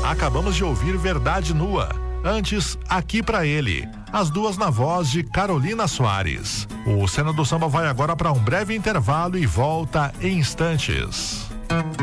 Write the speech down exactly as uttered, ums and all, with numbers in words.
Acabamos de ouvir Verdade Nua. Antes, Aqui Pra Ele. As duas na voz de Carolina Soares. O Cena do Samba vai agora para um breve intervalo e volta em instantes.